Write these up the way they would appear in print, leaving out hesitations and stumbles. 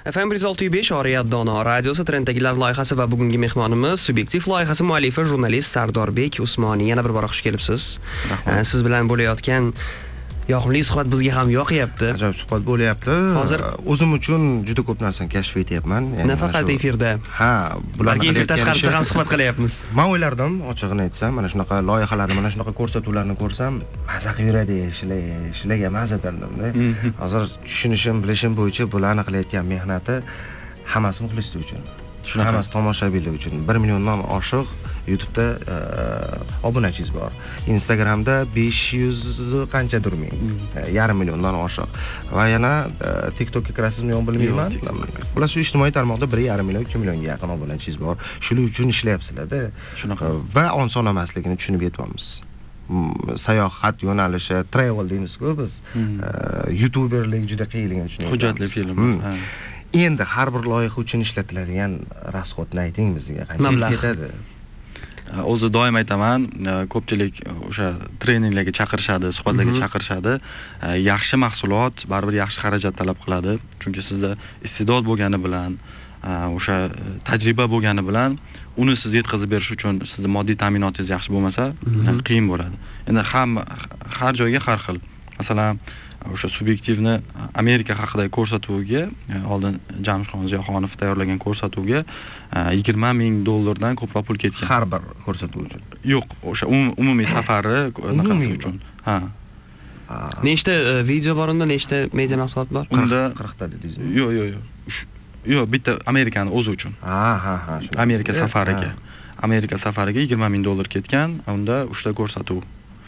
FM 106.5 Oriyat Dono radiosi Trenddagilar loyihasi va bugungi mehmonimiz Subyektiv loyihasi muallifi jurnalist Sardorbek Usmoniy. Yana bir bora xush kelibsiz. Siz bilan bo'layotgan yoqimli suhbat bizga ham yoqyapti. Ajoyib suhbat bo'lyapti. Hozir o'zim uchun juda ko'p narsani kashf etyapman. Nafaqat efirda. Ha, bularga efir tashqarisida ham suhbat qilyapmiz. Men o'ylardim, ochig'ini aytsam, mana shunaqa loyihalarni, mana shunaqa ko'rsatuvlarni ko'rsam, maza qilib yuradi, ishlarga maza berdim-da. Hozir tushunishim, bilishim bo'yicha bularni qilayotgan mehnati hammasi muxlislar uchun. Hammasi tomoshabinlar uchun. 1 milliondan oshiq YouTube'da obunachingiz bor. Instagramda 500 qanchadir ming, 1,5 milliondan oshiq. Va yana TikTokga kirasizmi yo'q bilmayman. Xullas shu ijtimoiy tarmoqda 1,5 million, 2 millionga yaqin obunachingiz bor. Shuning uchun ishlayapsizlar-da. Shunaqa. Va oson emasligini tushunib yetyapmiz. Sayohat yo'nalishi, travel deymiz-ku biz. YouTuberlik juda qiyinligini tushunib. Hujjatli film. Endi har bir loyiha uchun ishlatiladigan rasxodni ayting bizga. Qancha ketadi? O'zi doim aytaman, ko'pchilik o'sha treninglarga chaqirishadi, suhbatlarga chaqirishadi. Yaxshi mahsulot baribir yaxshi xarajat talab qiladi. Chunki sizda iste'dod bo'lgani bilan, o'sha tajriba bo'lgani bilan uni siz yetkazib berish uchun sizning moddiy ta'minotingiz yaxshi bo'lmasa, qiyin bo'ladi. Endi har joyga har xil. Masalan, o'sha subyektivni Amerika haqidagi ko'rsatuvga oldin Jamshidxon Ziyoxonov tayyorlagan ko'rsatuvga $20,000 dan ko'proq pul ketgan. Har bir ko'rsatuv uchun. Yo'q, o'sha umumiy safari qanaqasi uchun. Ha. Nechta video bor unda, nechta media mahsulot bor? Unda 40 ta dedingizmi? Yo'q. Yo'q, bitta Amerikani o'zi uchun. Ha. Amerika safariga. Amerika safariga $20,000 ketgan, unda 3 ta ko'rsatuv.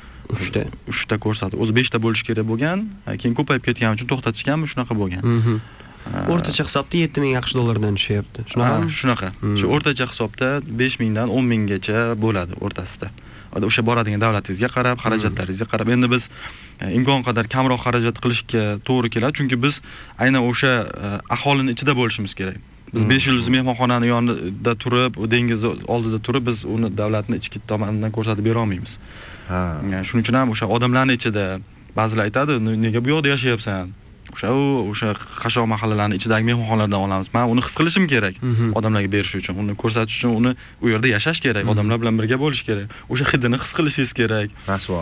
3 ta ko'rsatuv. O'zi 5 ta bo'lish kerak bo'lgan, keyin ko'payib ketgani uchun to'xtatishganmi, shunaqa bo'lgan. O'rtacha hisobda $7,000 tushyapti. Shunaqami? Shunaqa. Shu o'rtacha hisobda 5,000 dan 10,000 gacha bo'ladi o'rtasida. O'sha boradigan davlatingizga qarab, xarajatlaringizga qarab. Endi biz imkon qadar kamroq xarajat qilishga to'g'ri keladi, chunki biz aynan o'sha aholining ichida bo'lishimiz kerak. Biz 5 yulduzli mehmonxonani yonida turib, dengiz oldida turib, biz uni davlatning ichki tomonidan ko'rsatib bera olmaymiz. Shuning uchun ham o'sha odamlarning ichida ba'zilar aytadi, nega bu yoqda yashayapsan? O'sha qashshoq mahallalarning ichidagi mehmonxonalardan olamiz. Men uni his qilishim kerak. Odamlarga berish uchun, uni ko'rsatish uchun, uni u yerda yashash kerak, odamlar bilan birga bo'lish kerak. O'sha hidini his qilishingiz kerak. Rasvo.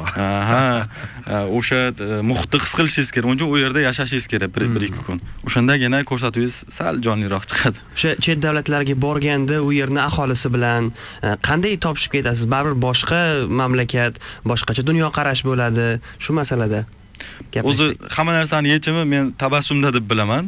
O'sha muhitni his qilishingiz kerak. Uncha u yerda yashashingiz kerak 1-2 kun. O'shandagina ko'rsatuvingiz sal jonliroq chiqadi. O'sha chet davlatlarga borganda u yerning aholisi bilan qanday topishib ketasiz? Baribir boshqa mamlakat, boshqacha dunyo qarash bo'ladi shu masalada. O'zi hamma narsaning yechimi men tabassumda deb bilaman.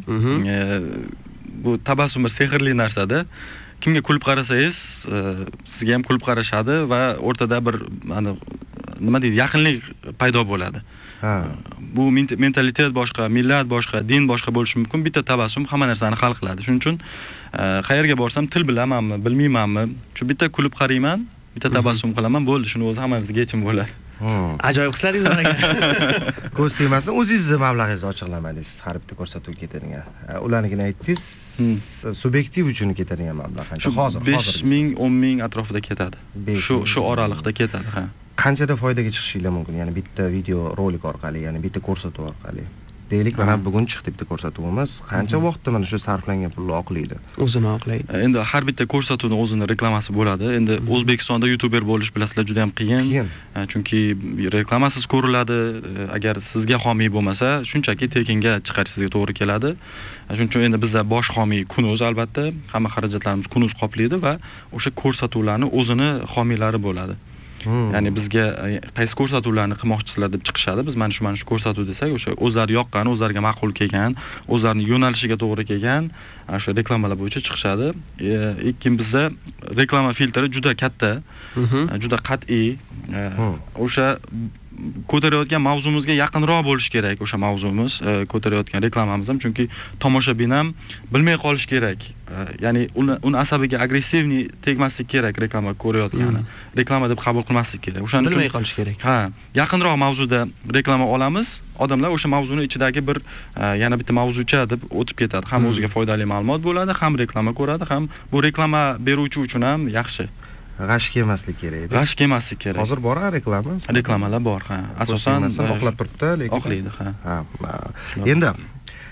Bu tabassum bir sehrli narsada. Kimga kulib qarasangiz, sizga ham kulib qarashadi va o'rtada bir nima deydi, yaqinlik paydo bo'ladi. Bu mentalitet boshqa, millat boshqa, din boshqa bo'lishi mumkin. Bitta tabassum hamma narsani hal qiladi. Shuning uchun qayerga borsam til bilamanmi, bilmaymanmi, shu bitta kulib qarayman, bitta tabassum qilaman, bo'ldi. Shuni o'zi hammangizga yechim bo'ladi. Ajoyib hisladingiz manga. Ko'z tegmasin, o'zingizni mablag'ingizni ochiqlamadingiz har bitta ko'rsatuvga ketadigan. Ularnigini aytdingiz, subyektiv uchun ketadigan mablag' qancha hozir? 5,000, 10,000 atrofida ketadi. Shu oraliqda ketadi, ha. Qanchada foydaga chiqishinglar mumkin? Ya'ni bitta video rolik orqali, ya'ni bitta ko'rsatuv orqali. Deylik, mana bugun chiqdi bitta ko'rsatuvimiz. Qancha vaqtda mana shu sarflangan pulni oqlaydi? O'zini oqlaydi. Endi har bitta ko'rsatuvning o'zining reklamasi bo'ladi. Endi O'zbekistonda YouTuber bo'lish bilasizlar juda ham qiyin. Chunki reklamasiz ko'riladi. Agar sizga homiy bo'lmasa, shunchaki tekinga chiqarishingizga to'g'ri keladi. Shuning uchun endi bizda bosh homiy Kunuz albatta, hamma xarajatlarimiz Kunuz qoplaydi va o'sha ko'rsatuvlarning o'zini homiylari bo'ladi. Ya'ni bizga qaysi ko'rsatuvlarni qilmoqchisizlar deb chiqishadi. Biz mana shu ko'rsatuv desak, o'sha o'zlari yoqqan, o'zlariga ma'qul kelgan, o'zlarining yo'nalishiga to'g'ri kelgan o'sha reklamalar bo'yicha chiqishadi. Ikkin bizda reklama filtri juda katta, juda qat'iy. O'sha ko'tarayotgan mavzumizga yaqinroq bo'lish kerak o'sha mavzumuz, ko'tarayotgan reklamamiz ham, chunki tomoshabin ham bilmay qolish kerak. Ya'ni uni asabiga agressivniy tegmaslik kerak reklama ko'rayotgani. Reklama deb qabul qilmaslik kerak. O'shaning uchun bilmay qolish kerak. Ha, yaqinroq mavzuda reklama olamiz. Odamlar o'sha mavzuni ichidagi bir yana bitta mavzucha deb o'tib ketadi. Ham o'ziga foydali ma'lumot bo'ladi, ham reklama ko'radi, ham bu reklama beruvchi uchun ham yaxshi. G'ash kelmaslik kerak edi. G'ash kelmaslik kerak. Hozir bor reklama? Reklamalar bor, ha. Asosan oqlab turibdi, lekin oqlaydi, ha. Endi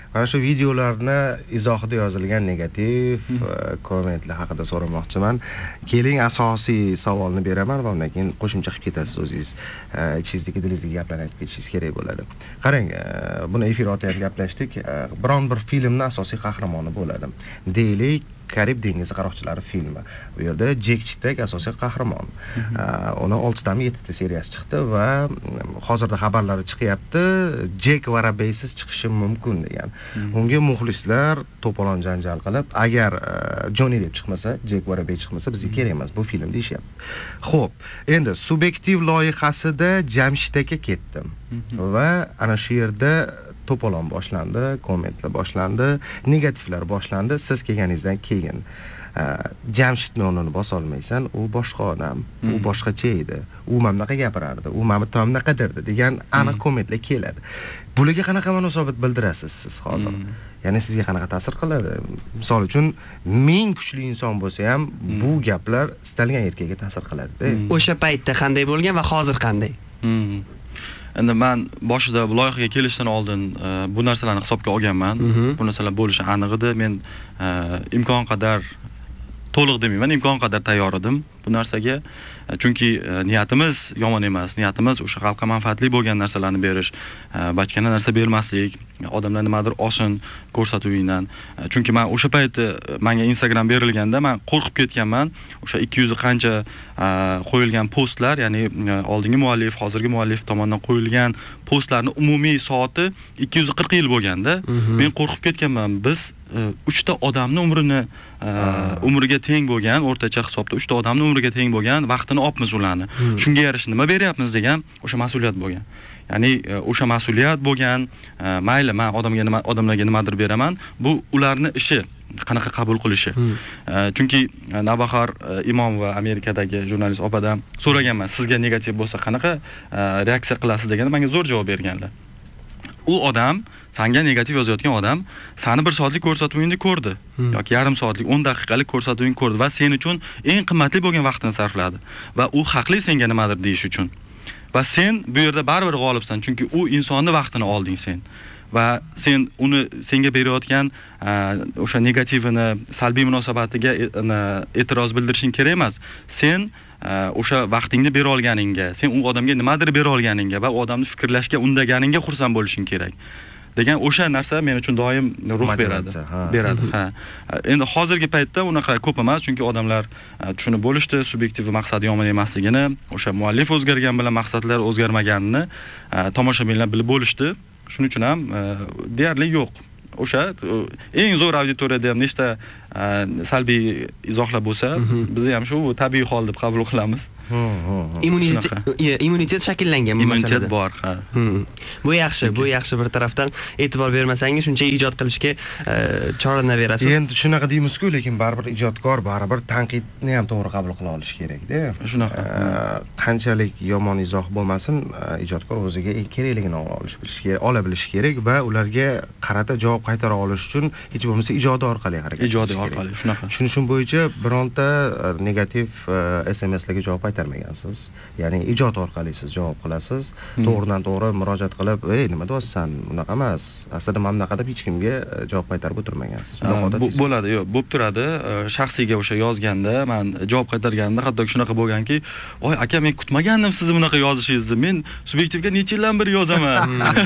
Mana shu videolarni izohida yozilgan negativ kommentlar haqida so'ramoqchiman. Keling asosiy savolni beraman va undan keyin qo'shimcha qilib ketasiz o'zingiz. Ichingizdagi dilingizdagi gaplarni aytib ketishingiz kerak bo'ladi. Qarang, buni efir orqali gaplashdik. Biron bir filmning asosiy qahramoni bo'ladi. Deylik, Karib dengizi qaroqchilari filmi. Bu yerda Jek Chitak asosiy qahramon. Uni 6 tami 7 ta seriyasi chiqdi va hozirda xabarlari chiqyapti. Jek Varabeysiz chiqishi mumkin degan. Unga muxlislar to'polon janjal qilib, agar Johnny deb chiqmasa, Jek Varabey chiqmasa bizga kerak emas bu film deyishyapti. Xo'p, endi subyektiv loyihasida Jamshid aka ketdim. Va ana shu yerda to'polon boshlandi, kommentlar boshlandi, negativlar boshlandi. Siz kelganingizdan keyin Jamshidni o'rnini bosa olmaysan, u boshqa odam, u boshqacha edi, u mana bunaqa gapirardi, u mana bunaqadirdi degan aniq kommentlar keladi. Bularga qanaqa munosabat bildirasiz siz hozir? Ya'ni sizga qanaqa ta'sir qiladi? Misol uchun, ming kuchli inson bo'lsa ham bu gaplar istalgan erkakka ta'sir qiladi. O'sha paytda qanday bo'lgan va hozir qanday? Endi men boshida bu loyihaga kelishdan oldin bu narsalarni hisobga olganman. Bu narsalar bo'lishi aniq edi. Men imkon qadar to'liq demayman, imkon qadar tayyor edim bu narsaga. Chunki niyatimiz yomon emas. Niyatimiz o'sha xalqqa manfaatli bo'lgan narsalarni berish, bachkana narsa bermaslik, odamlar nimadir olsin ko'rsatuvingdan. Chunki men o'sha paytda menga Instagram berilganda men qo'rqib ketganman. O'sha 200 qancha qo'yilgan postlar, ya'ni oldingi muallif, hozirgi muallif tomonidan qo'yilgan postlarning umumiy soati 240 yil bo'lganda, men qo'rqib ketganman. Biz 3 ta odamning umriga teng bo'lgan, o'rtacha hisobda 3 ta odamning umriga teng bo'lgan vaqtini olibmiz ularni. Shunga yarasha nima beryapmiz degan o'sha mas'uliyat bo'lgan. Ya'ni o'sha mas'uliyat bo'lgan, mayli men odamlarga nimadir beraman, bu ularning ishi qanaqa qabul qilishi. Chunki Navbahor Imomova Amerikadagi jurnalist opadan so'raganman, sizga negativ bo'lsa qanaqa reaksiya qilasiz deganda menga zo'r javob berganlar. U odam, senga negativ yozayotgan odam, seni 1 soatlik ko'rsatuvingni ko'rdi yoki yarim soatlik, 10 daqiqalik ko'rsatuvingni ko'rdi va sen uchun eng qimmatli bo'lgan vaqtini sarfladi va u haqli senga nimadir deyish uchun. Va sen bu yerda baribir g'olibsan, chunki u insonning vaqtini olding sen. Va sen uni senga berayotgan o'sha negativini, salbiy munosabatiga e'tiroz bildirishing kerak emas. Sen o'sha vaqtingni bera olganingga, sen u odamga nimadir bera olganingga va u odamni fikrlashga undaganingga xursand bo'lishing kerak. Degan o'sha narsa men uchun doim ruh beradi. Endi hozirgi paytda unaqa ko'p emas, chunki odamlar tushunib bo'lishdi, subyektiv maqsadi yomon emasligini, o'sha muallif o'zgargan bilan maqsadlar o'zgarmaganini tomoshabinlar bilib bo'lishdi. Shuning uchun ham deyarli yo'q. O'sha eng zo'r auditoriyada ham nechta salbiy izohlar bo'lsa, biz ham shu tabiiy hol deb qabul qilamiz. Immunitet shakllangan bu masalada. Immunitet bor, ha. Bu yaxshi bir tarafdan e'tibor bermasangiz shuncha ijod qilishga chorlanaverasiz. Endi shunaqa deymiz-ku, lekin baribir ijodkor baribir tanqidni ham to'g'ri qabul qila olishi kerak-da. Shunaqa. Qanchalik yomon izoh bo'lmasin, ijodkor o'ziga kerakligini ola bilishi kerak va ularga qarata javob qaytara olish uchun hech bo'lmasa ijodi orqali harakat qilish kerak. Shunaqa. Tushunishim bo'yicha bironta negativ SMSlarga javob qaytarmagansiz. Ya'ni ijod orqali siz javob qilasiz. To'g'ridan to'g'ri murojaat qilib, nima deyapsan? Bunaqa emas. Aslida men bunaqa deb hech kimga javob qaytarib o'tirmagansiz. Bo'ladi, yo'q, bo'lib turadi. Shaxsiyga o'sha yozganda, men javob qaytarganimda hattoki shunaqa bo'lganki, "Oy, aka, men kutmagandim sizni bunaqa yozishingizni. Men subyektivga necha yildan beri yozaman."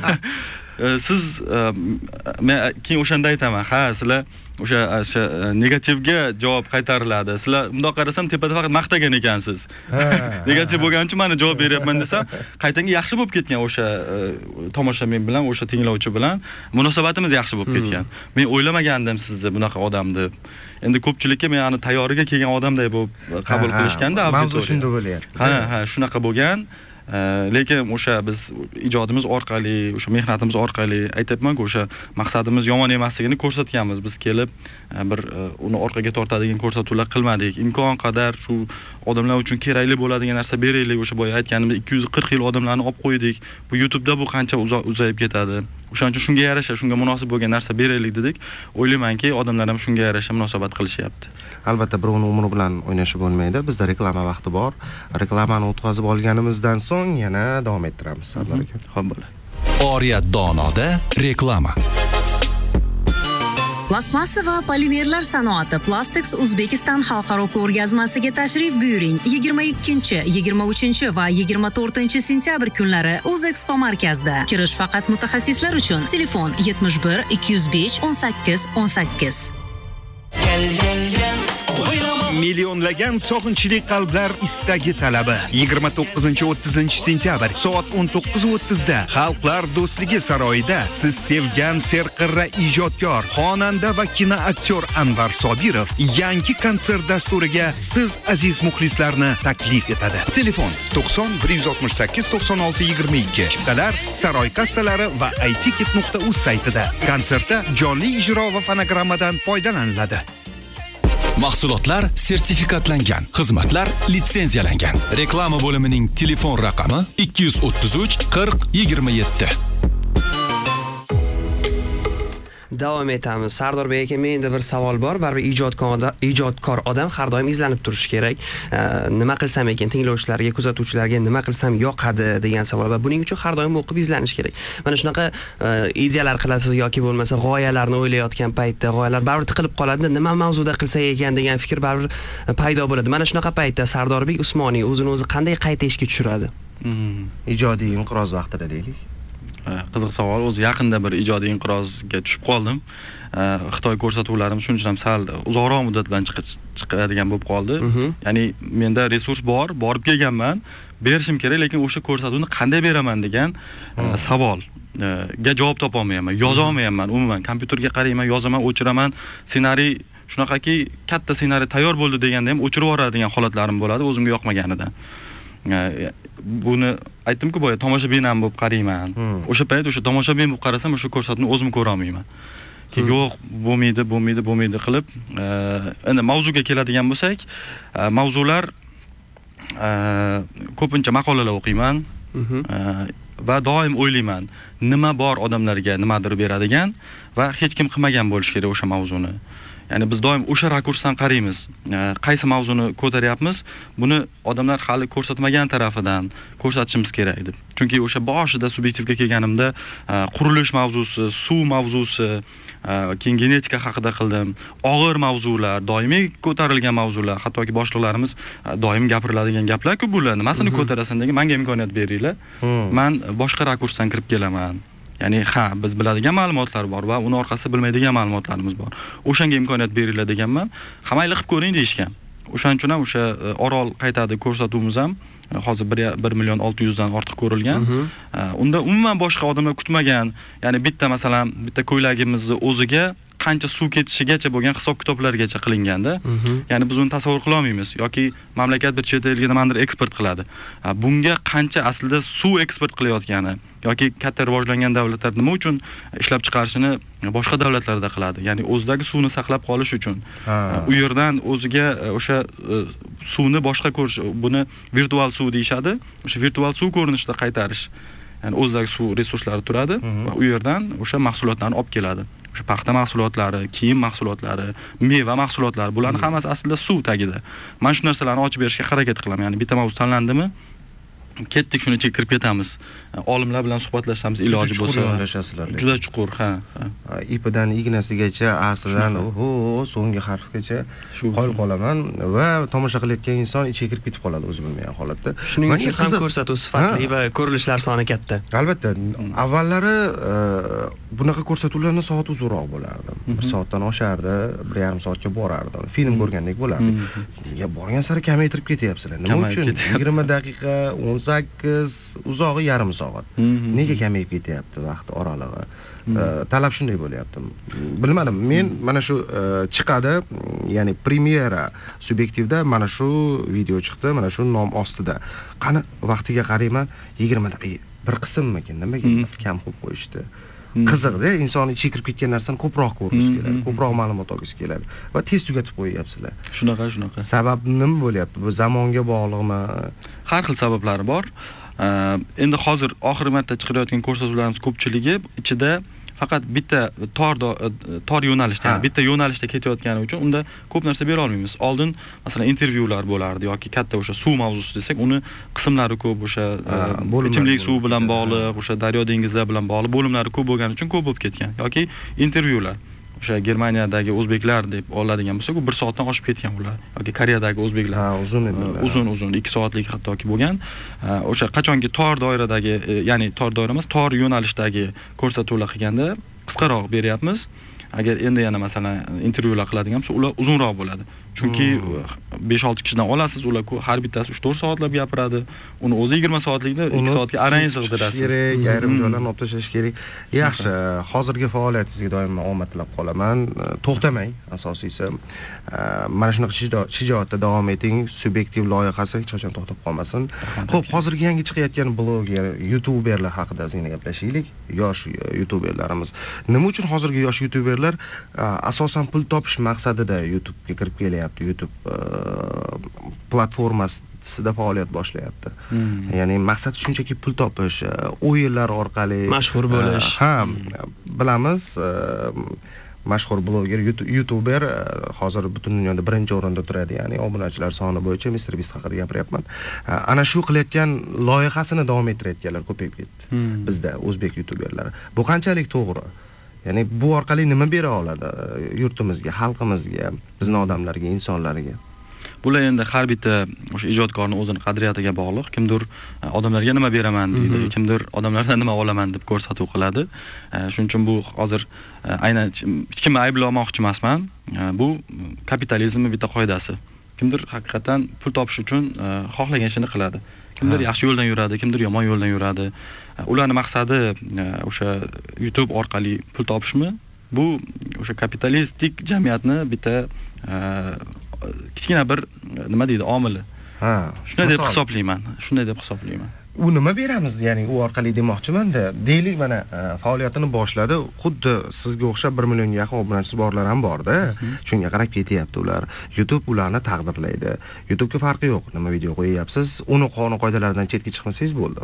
Siz men keyin o'shanda aytaman, "Ha, sizlar o'sha negativga javob qaytariladi. Sizlar bundoq qarasam tepada faqat maqtagan ekansiz. Negativ bo'lgani uchun mana javob beryapman desam, qaytanga yaxshi bo'lib ketgan o'sha tomoshabin bilan, o'sha tinglovchi bilan munosabatimiz yaxshi bo'lib ketgan. Men o'ylamagandim sizni bunaqa odam deb. Endi ko'pchilikka men ani tayyoriga kelgan odamday bo'lib qabul qilishganda, mavzu shunda bo'lyapti. Ha, shunaqa bo'lgan. Lekin o'sha biz ijodimiz orqali, o'sha mehnatimiz orqali aytibman-ku, o'sha maqsadimiz yomon emasligini ko'rsatganmiz. Biz kelib bir uni orqaga tortadigan ko'rsatuvlar qilmadik. Imkon qadar shu odamlar uchun kerakli bo'ladigan narsa beraylik. O'sha boya aytganimdek 240 yil odamlarni olib qo'ydik. Bu YouTube'da bu qancha uzayib ketadi. O'shaning uchun shunga yarasha, shunga munosib bo'lgan narsa beraylik dedik. O'ylaymanki, odamlar ham shunga yarasha munosabat qilishyapti. Albatta, birovning umri bilan o'ynashib bo'lmaydi. Bizda reklama vaqti bor. Reklamani o'tkazib olganimizdan so'ng yana davom ettiramiz. Xo'p bo'ladi. Oriyat donoda reklama. Plastmassa va polimerlar sanoati Plastics Uzbekistan xalqaro ko'rgazmasiga tashrif buyuring. 22, 23 va 24 sentyabr kunlari O'zexpo markazida. Kirish faqat mutaxassislar uchun. Telefon 71 205 18 18. Millionlagan sog'inchli qalblar istagi talabi 29-30 sentyabr soat 19:30 da Xalqlar do'stligi saroyida siz sevgan serqirra ijodkor, xonanda va kinoaktyor Anvar Sobirov yangi konsert dasturiga siz aziz muxlislarni taklif etadi. Telefon 90 168 96 22. Chiptalar saroy kassalari va iticket.uz saytida. Konsertda jonli ijro va fonogrammadan foydalaniladi. Mahsulotlar sertifikatlangan, xizmatlar litsenziyalangan. Reklama bo'limining telefon raqami 233 40 27. Davom etamiz. Sardorbek aka, menda bir savol bor. Baribir ijodkor odam har doim izlanib turishi kerak. Nima qilsam ekan tinglovchilarga, kuzatuvchilarga nima qilsam yoqadi degan savol va buning uchun har doim o'qib izlanish kerak. Mana shunaqa ideyalar qilasiz yoki bo'lmasa g'oyalarni o'ylayotgan paytda g'oyalar baribir tiqilib qoladi. Nima mavzuda qilsak ekan degan fikr baribir paydo bo'ladi. Mana shunaqa paytda Sardorbek Usmoniy o'zini o'zi qanday qayta ishga tushiradi? Ijodiy inqiroz vaqtida deylik. Qiziq savol. O'zi yaqinda bir ijodiy inqirozga tushib qoldim. Xitoy ko'rsatuvlarim shuning uchun ham sal uzoqroq muddat bilan chiqadigan bo'lib qoldi. Ya'ni menda resurs bor, borib kelganman, berishim kerak, lekin o'sha ko'rsatuvni qanday beraman degan savolga javob topa olmayapman. Yoza olmayapman. Umuman kompyuterga qarayman, yozaman, o'chiraman. Ssenariy shunaqaki katta ssenariy tayyor bo'ldi deganda ham o'chirib yuboradigan holatlarim bo'ladi, o'zimga yoqmaganidan. Buni aytdim-ku, boya tomoshabin ham bo'lib qarayman. O'sha payt o'sha tomoshabin bo'lib qarasam, o'sha ko'rsatuvni o'zim ko'ra olmayman. Yo'q, bo'lmaydi qilib, endi mavzuga keladigan bo'lsak, mavzular ko'pincha maqolalar o'qiyman va doim o'ylayman, nima bor odamlarga nimadir beradigan va hech kim qilmagan bo'lish kerak o'sha mavzuni. Ya'ni biz doim o'sha rakursdan qaraymiz. Qaysi mavzuni ko'taryapmiz, buni odamlar hali ko'rsatmagan tarafidan ko'rsatishimiz kerak edi. Chunki o'sha boshida subyektivga kelganimda qurilish mavzusi, suv mavzusi, keyin genetika haqida qildim. Og'ir mavzular, doimiy ko'tarilgan mavzular, hattoki boshliqlarimiz doim gapiriladigan gaplar-ku bular. Nimasini ko'tarasan degan, menga imkoniyat beringlar. Men boshqa rakursdan kirib kelaman. Ya'ni biz biladigan ma'lumotlar bor va uni orqasida bilmaydigan ma'lumotlarimiz bor. O'shanga imkoniyat beringlar deganman. Hamayli qilib ko'ring deyishgan. O'shaning uchun ham o'sha Orol qaytadi ko'rsatuvimiz ham hozir 1 million 600 dan ortiq ko'rilgan. Unda umuman boshqa odamlar kutmagan, ya'ni masalan bitta ko'ylagimizni o'ziga qancha suv ketishigacha bo'lgan hisob-kitoblargacha qilinganda, ya'ni biz uni tasavvur qila olmaymiz yoki mamlakat bir chet elga nimadir eksport qiladi. Bunga qancha aslida suv eksport qilayotgani yoki katta rivojlangan davlatlar nima uchun ishlab chiqarishini boshqa davlatlarda qiladi. Ya'ni o'zidagi suvni saqlab qolish uchun. U yerdan o'ziga o'sha suvni boshqa ko'rish, buni virtual suv deyshadi. O'sha virtual suv ko'rinishida qaytarish. Ya'ni o'zidagi suv resurslari turadi va u yerdan o'sha mahsulotlarni olib keladi. O'sha paxta mahsulotlari, kiyim mahsulotlari, meva mahsulotlari, bularning hammasi aslida suv tagida. Men shu narsalarni ochib berishga harakat qilaman. Ya'ni bitta mavzu tanlandimi, ketdik shuni ichiga kirib ketamiz. Olimlar bilan suhbatlashamiz iloji bo'lsa. Juda chuqur, Ipidan ignasigacha, aslidan so'nggi harfgacha qolaman va tomosha qilayotgan inson ichiga kirib ketib qoladi o'zi bilmagan holatda. Shuning uchun ham ko'rsatuv sifatli va ko'rilishlar soni katta. Albatta, avvallari bunaqa ko'rsatuvlarni soat uzunroq bo'lardi. 1 soatdan oshardi, 1,5 soatga borardi. Film ko'rgandek bo'lardi. Borgan sari kamaytirib ketyapsizlar. Nima uchun? 20 daqiqa, 18, uzog'i yarim soat. Nega kamayib ketyapti vaqt oralig'i? Talab shunday bo'lyapti. Bilmadim. Men mana shu chiqadi, ya'ni premyera subyektivda mana shu video chiqdi, mana shu nom ostida. Qani vaqtiga qarayman, 20 daqiqa. Bir qismmikin, nimaga kam qo'yib qo'yishdi? Qiziqda, inson ichiga kirib ketgan narsani ko'proq ko'rgisi keladi, ko'proq ma'lumot olgisi keladi va tez tugatib qo'yyapsizlar. Shunaqa. Sabab nima bo'lyapti? Bu zamonga bog'liqmi? Har xil sabablari bor. Endi hozir oxirgi marta chiqarayotgan ko'rsatuvlarimiz ko'pchiligi ichida faqat bitta tor yo'nalishda, bitta yo'nalishda ketayotgani uchun unda ko'p narsa bera olmaymiz. Oldin masalan intervyular bo'lardi yoki katta o'sha suv mavzusi desak, uni qismlari ko'p, o'sha ichimlik suv bilan bog'liq, o'sha daryo dengizlar bilan bog'liq bo'limlari ko'p bo'lgani uchun ko'p bo'lib ketgan yoki intervyular. o'sha Germaniyadagi o'zbeklar deb oladigan bo'lsak, u 1 soatdan oshib ketgan ular yoki Koreyadagi o'zbeklar. Ha, uzun edi. Uzun 2 soatlik hattoki bo'lgan. O'sha qachonki tor doiradagi, ya'ni tor doira emas, tor yo'nalishdagi ko'rsatuvlar qilganda qisqaroq beryapmiz. Agar endi yana masalan intervyular qiladigan bo'lsa, ular uzunroq bo'ladi. Chunki 5-6 kishidan olasiz, ular har bittasi 3-4 soatlab gapiradi. Uni o'zi 20 soatlikni 2 soatga arang sig'dirasiz. Kerak, ayrim joylarni olib tashlash kerak. Yaxshi, hozirgi faoliyatingizga doim omad tilab qolaman. To'xtamang, asosiysi. Mana shunaqa shijoatda davom eting. Subyektiv loyihasi hech qachon to'xtab qolmasin. Xo'p, hozirgi yangi chiqayotgan bloger, youtuberlar haqida ozgina gaplashaylik. Yosh youtuberlarimiz. Nima uchun hozirgi yosh youtuberlar asosan pul topish maqsadida YouTube'ga kirib kelyapti? YouTube platformasida faoliyat boshlayapti. Ya'ni maqsad shunchaki pul topish, o'yinlar orqali mashhur bo'lish. Ha, bilamiz, mashhur bloger, youtuber hozir butun dunyoda birinchi o'rinda turadi, ya'ni obunachilar soni bo'yicha MrBeast haqida gapiryapman. Ana shu qilayotgan loyihasini davom ettirayotganlar ko'payib ketdi. Bizda o'zbek youtuberlari. Bu qanchalik to'g'ri? Ya'ni bu orqali nima bera oladi yurtimizga, xalqimizga, bizning odamlarga, insonlarga? Bular endi har bitta o'sha ijodkorning o'zining qadriyatiga bog'liq. Kimdir odamlarga nima beraman deydi, kimdir odamlardan nima olaman deb ko'rsatuv qiladi. Shuning uchun bu hozir aynan hech kimni ayblamoqchi emasman. Bu kapitalizmning bitta qoidasi. Kimdir haqiqatan pul topish uchun xohlagan ishini qiladi. Kimdir yaxshi yo'ldan yuradi, kimdir yomon yo'ldan yuradi. Ularning maqsadi o'sha YouTube orqali pul topishmi? Bu o'sha kapitalistik jamiyatni bitta kichkina bir nima deydi, omili. Shunday deb hisoblayman. U nima beramiz, ya'ni u orqali demoqchiman-da. Deylik, mana faoliyatini boshladi. Xuddi sizga o'xshab 1 millionga yaqin obunachisi borlar ham bor-da. Shunga qarab ketyapti ular. YouTube ularni taqdirlaydi. YouTube'ga farqi yo'q. Nima video qo'yyapsiz, uni qonun qoidalaridan chetga chiqmasangiz bo'ldi.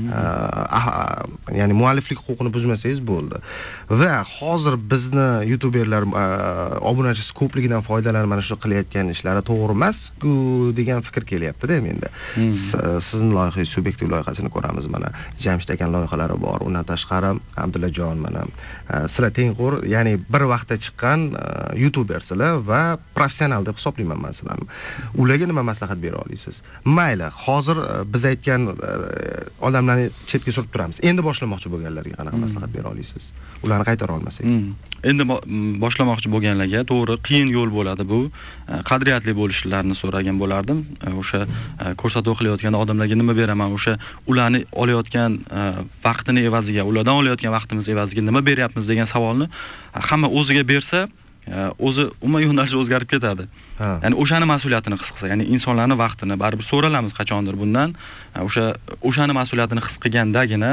Ya'ni mualliflik huquqini buzmasangiz bo'ldi. Va hozir bizni youtuberlar obunachisi ko'pligidan foydalanib mana shu qilayotgan ishlari to'g'ri emas-ku degan fikr kelyapti-da menda. Sizning loyihangiz subyektiv loyihasini ko'ramiz, mana Jamshid akaning loyihalari bor. Undan tashqari Abdullajon, mana sizlar tengqur, ya'ni bir vaqtda chiqqan youtubersizlar va professional deb hisoblayman men sizlarni. Ularga nima maslahat bera olasiz? Mayli, hozir biz aytgan odamlarni chetga surib turamiz. Endi boshlamoqchi bo'lganlarga qanaqa maslahat bera olasiz? Ularni qaytara olmasak. Endi boshlamoqchi bo'lganlarga to'g'ri qiyin yo'l bo'ladi bu. Qadriyatli bo'lishlarini so'ragan bo'lardim. O'sha ko'rsatuv qilayotgan odamlarga nima beraman, o'sha ularni olayotgan vaqtini evaziga, ulardan olayotgan vaqtimiz evaziga nima beryapmiz degan savolni hamma o'ziga bersa, o'zi umuman yo'nalishi o'zgarib ketadi. Ya'ni o'shani mas'uliyatini his qilsa, ya'ni insonlarning vaqtini baribir so'ralamiz qachondir bundan. O'shani mas'uliyatini his qilgandagina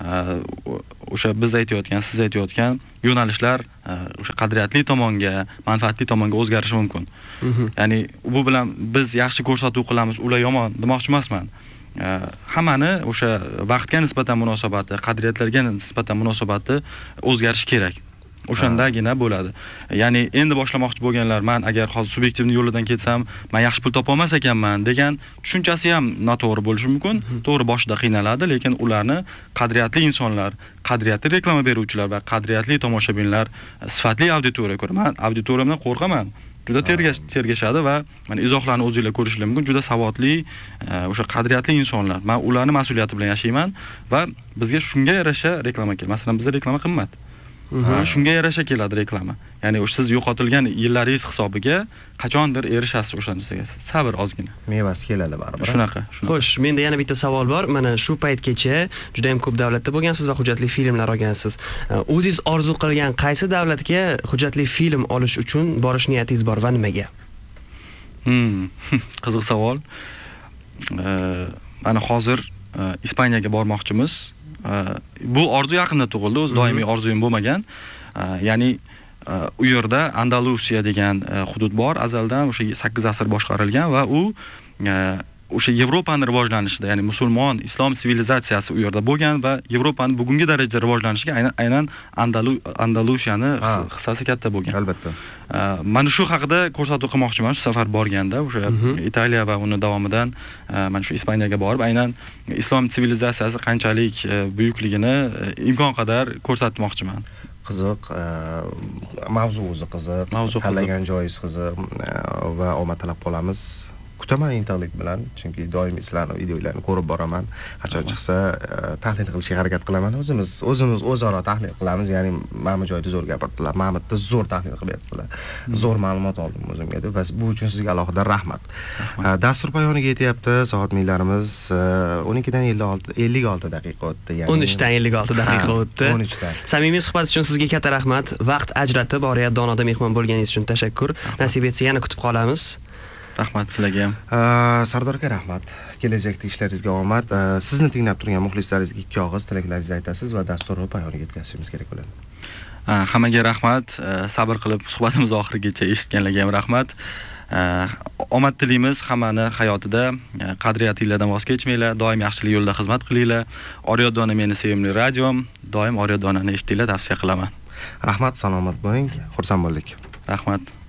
o'sha biz aytayotgan, siz aytayotgan yo'nalishlar o'sha qadriyatli tomonga, manfaatli tomonga o'zgarishi mumkin. Ya'ni bu bilan biz yaxshi ko'rsatuv qilamiz, ular yomon demoqchi emasman. Hammani o'sha vaqtga nisbatan munosabati, qadriyatlarga nisbatan munosabati o'zgarishi kerak. O'shandagina bo'ladi. Ya'ni endi boshlamoqchi bo'lganlar, men agar hozir subyektivni yo'lidan ketsam, men yaxshi pul topa olmas ekanman degan tushunchasi ham noto'g'ri bo'lishi mumkin. To'g'ri, boshida qiynaladi, lekin ularni qadriyatli insonlar, qadriyatli reklama beruvchilar va qadriyatli tomoshabinlar, sifatli auditoriya ko'ra. Men auditoriyamdan qo'rqaman. Juda tergashadi va mana izohlarni o'zingizlar ko'rishingiz mumkin. Juda savodli, o'sha qadriyatli insonlar. Men ularning mas'uliyati bilan yashayman va bizga shunga yarasha reklama keladi. Masalan, bizda reklama qimmat. Shunga yarasha keladi reklama. Ya'ni siz yo'qotilgan yillaringiz hisobiga qachondir erishasiz o'sha narsaga. Sabr ozgina. Mevasi keladi baribir. Shunaqa. Xo'sh, menda yana bitta savol bor. Mana shu paytgacha juda ham ko'p davlatda bo'lgansiz va hujjatli filmlar olgansiz. O'zingiz orzu qilgan qaysi davlatga hujjatli film olish uchun borish niyatingiz bor va nimaga? Qiziq savol. Mana hozir Ispaniyaga bormoqchimiz. Bu orzu yaqinda tug'ildi, o'z doimiy orzuyim bo'lmagan. Ya'ni u yerda Andalusiya degan hudud bor, azaldan o'sha 8 asr boshqarilgan va u o'sha Yevropaning rivojlanishida, ya'ni musulmon, islom sivilizatsiyasi u yerda bo'lgan va Yevropaning bugungi darajada rivojlanishiga aynan Andalusiyani hissasi katta bo'lgan. Albatta. Mana shu haqida ko'rsatuv qilmoqchiman shu safar borganda, o'sha Italiya va uni davomidan mana shu Ispaniyaga borib, aynan islom sivilizatsiyasi qanchalik buyukligini imkon qadar ko'rsatmoqchiman. qiziq, mavzu o'zi qiziq, tanlagan joyingiz qiziq va omad tilab qolamiz. Kutaman intiqlik bilan, chunki doimiy sizlarning videolaringizni ko'rib boraman. Qachon chiqsa tahlil qilishga harakat qilaman. O'zimiz o'zaro tahlil qilamiz. Ya'ni mana bu joyda zo'r gapirdilar, mana bu yerda zo'r tahlil qilyaptilar. Zo'r ma'lumot oldim o'zimga deb. Va bu uchun sizga alohida rahmat. Dastur poyoniga yetyapti. Soat millarimiz 12 dan 56 daqiqa o'tdi. Ya'ni 13 dan 56 daqiqa o'tdi. 13 dan. Samimiy suhbat uchun sizga katta rahmat. Vaqt ajratib Oriyat Donoda mehmon bo'lganingiz uchun tashakkur. Nasib etsa yana kutib qolamiz. Rahmat sizlarga ham. Sardor aka rahmat. Kelajakda ishlaringizga omad. Sizni tinglab turgan muxlislaringizga ikki og'iz tilaklaringizni aytasiz va dasturni poyoniga yetkazishimiz kerak bo'ladi. Hammaga rahmat. Sabr qilib suhbatimiz oxirigacha eshitganlarga ham rahmat. Omad tilaymiz hammani hayotida. Qadriyatinglardan voz kechmanglar, doim yaxshilik yo'lida xizmat qilinglar. Oriyat Dona meni sevimli radiom, doim Oriyat Donani eshitinglar, tavsiya qilaman. Rahmat, salomat bo'ling, xursand bo'ldik. Rahmat.